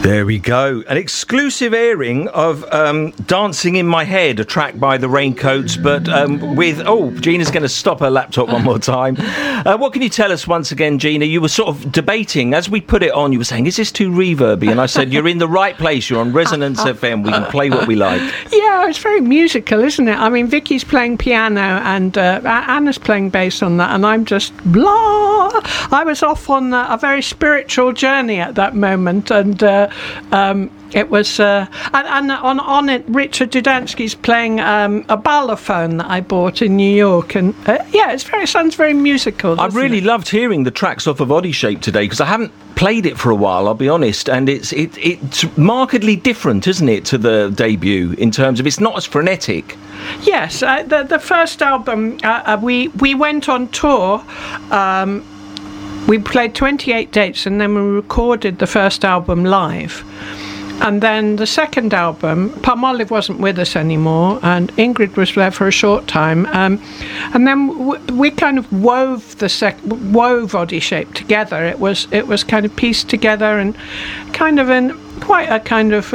There we go. An exclusive airing of Dancing in My Head, a track by the Raincoats, but with... Oh, Gina's going to stop her laptop one more time. What can you tell us once again, Gina? You were sort of debating, as we put it on, you were saying, is this too reverby? And I said, you're in the right place. You're on Resonance FM. We can play what we like. Yeah, it's very musical, isn't it? I mean, Vicky's playing piano and Anna's playing bass on that, and I'm just blah. I was off on a very spiritual journey at that moment, and... it was, and on it, Richard Dudansky's playing a balafone that I bought in New York, and it sounds very musical. I really loved hearing the tracks off of Oddie Shape today because I haven't played it for a while, I'll be honest, and it's markedly different, isn't it, to the debut in terms of it's not as frenetic. Yes, the first album we went on tour. We played 28 dates and then we recorded the first album live. And then the second album, Palmolive wasn't with us anymore and Ingrid was there for a short time. And then we kind of wove Oddie Shape together. It was kind of pieced together and kind of in quite a kind of...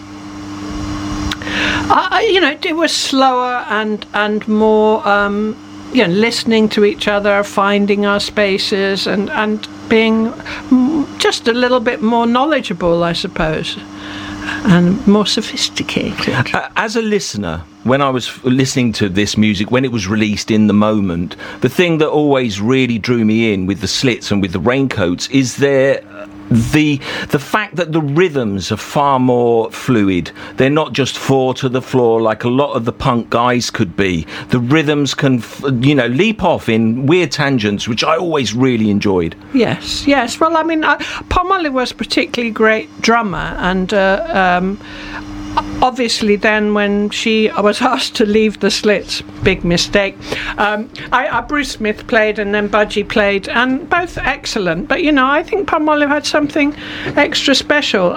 it was slower and more... listening to each other, finding our spaces, and being just a little bit more knowledgeable, I suppose, and more sophisticated. As a listener, when I was listening to this music, when it was released in the moment, the thing that always really drew me in with the Slits and with the Raincoats is the fact that the rhythms are far more fluid. They're not just four to the floor like a lot of the punk guys could be. The rhythms can, leap off in weird tangents, which I always really enjoyed. Yes. Well, I mean, Palmolive was a particularly great drummer, and obviously then when she was asked to leave the Slits, big mistake, Bruce Smith played and then Budgie played, and both excellent, but I think Palmolive had something extra special,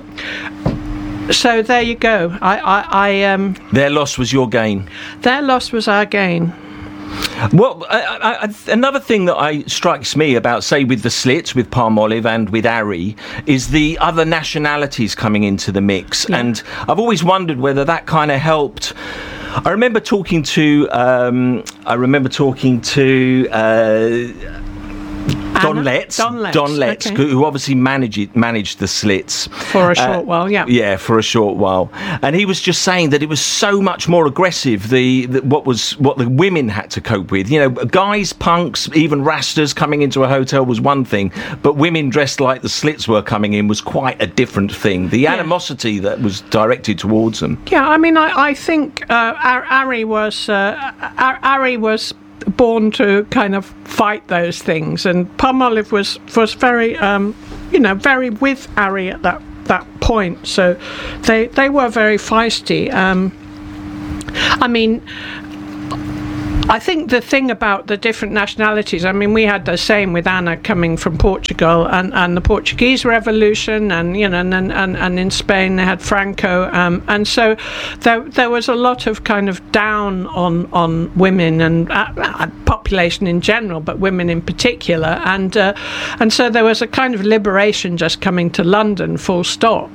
so there you go. Their loss was your gain. Their loss was our gain. Well, another thing that strikes me about, say, with the Slits, with Palmolive and with Ari, is the other nationalities coming into the mix. Yeah. And I've always wondered whether that kind of helped. I remember talking to Don Letts, okay, who obviously managed the Slits for a short while. Yeah, for a short while, and he was just saying that it was so much more aggressive. What the women had to cope with. Guys, punks, even Rastas coming into a hotel was one thing, but women dressed like the Slits were coming in was quite a different thing. The animosity that was directed towards them. Yeah, I mean, I think Ari was born to kind of fight those things, and Palmolive was very very with Ari at that point, so they were very feisty. I mean, I think the thing about the different nationalities, I mean, we had the same with Anna coming from Portugal and the Portuguese Revolution, and and in Spain they had Franco, and so there was a lot of kind of down on women and population in general, but women in particular, and so there was a kind of liberation just coming to London, full stop,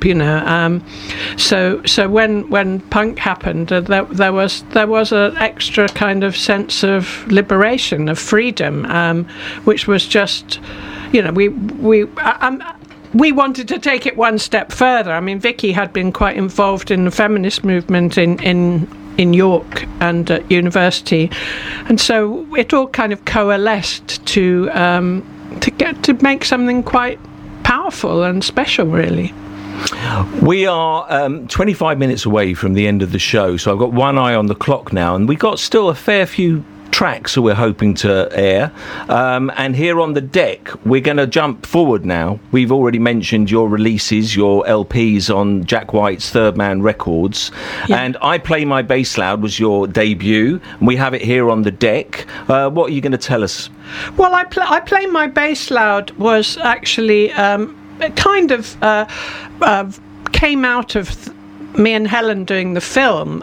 So when punk happened, there was an extra kind of sense of liberation, of freedom, which was just, we wanted to take it one step further. I mean, Vicky had been quite involved in the feminist movement in York and at university, and so it all kind of coalesced to make something quite powerful and special, really. We are 25 minutes away from the end of the show, so I've got one eye on the clock now, and we've got still a fair few tracks that we're hoping to air, and here on the deck we're going to jump forward now. We've already mentioned your releases, your LPs on Jack White's Third Man Records, and I Play My Bass Loud was your debut, and we have it here on the deck. What are you going to tell us? Well, I Play My Bass Loud was actually kind of came out of me and Helen doing the film,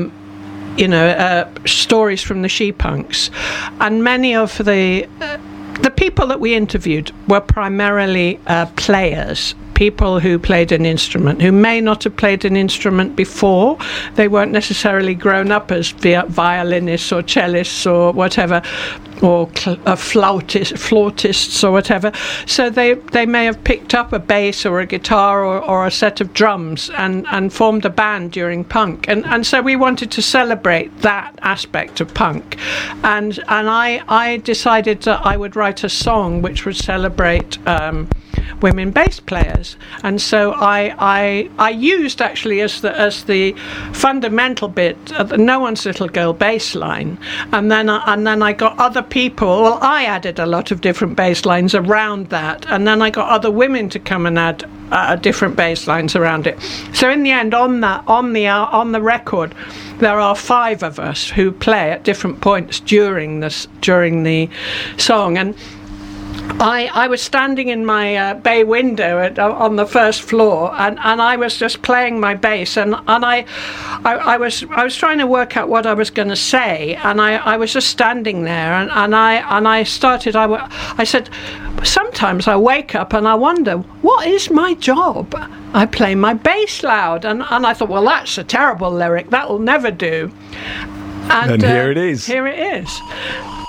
stories from the She-Punks, and many of the people that we interviewed were primarily players, people who played an instrument, who may not have played an instrument before. They weren't necessarily grown up as violinists or cellists or whatever, or flautists or whatever. So they may have picked up a bass or a guitar or a set of drums and formed a band during punk. And so we wanted to celebrate that aspect of punk. And I decided that I would write a song which would celebrate women bass players, and so I used actually as the fundamental bit the No One's Little Girl bass line, and then I got other people. Well, I added a lot of different bass lines around that, and then I got other women to come and add different bass lines around it. So in the end, on the record, there are 5 of us who play at different points during the song. And I was standing in my bay window on the first floor, and I was just playing my bass, and I was trying to work out what I was going to say, and I was just standing there, and I started. I said, sometimes I wake up and I wonder, what is my job? I play my bass loud, and I thought, well, that's a terrible lyric. That'll never do. And here it is. Here it is.